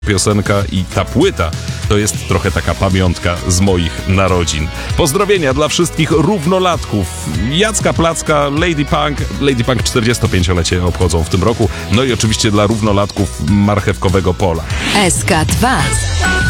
piosenka i ta płyta to jest trochę taka pamiątka z moich narodzin. Pozdrowienia dla wszystkich równolatków. Jacka Placka, Lady Punk 45-lecie obchodzą w tym roku. No i oczywiście dla równolatków Marchewkowego Pola. SK2